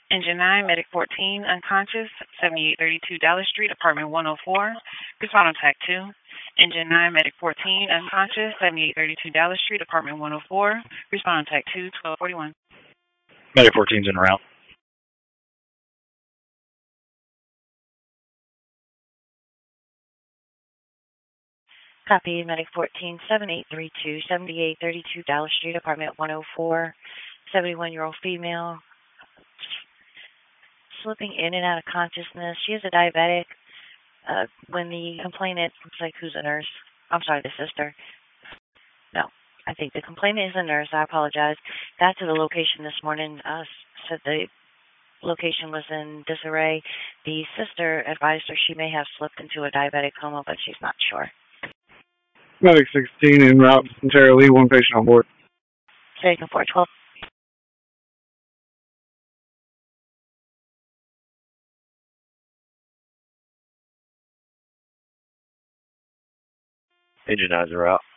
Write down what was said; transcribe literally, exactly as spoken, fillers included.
Engine nine, Medic fourteen, unconscious, seventy-eight thirty-two Dallas Street, apartment one oh four. Respond on tac two. Engine nine, Medic fourteen, unconscious, seventy-eight thirty-two Dallas Street, apartment one oh four. Respond on tac two, twelve forty-one. Medic fourteen's en route. Copy, Medic fourteen, seventy-eight thirty-two, seventy-eight thirty-two Dallas Street, apartment one oh four, seventy-one-year-old female, slipping in and out of consciousness. She is a diabetic. Uh, when the complainant, looks like who's a nurse? I'm sorry, the sister. No, I think the complainant is a nurse. I apologize. Got to the location this morning, uh, said the location was in disarray. The sister advised her she may have slipped into a diabetic coma, but she's not sure. Medic sixteen en route from Tara Lee, one patient on board. Taking four twelve. Engine nine's en route.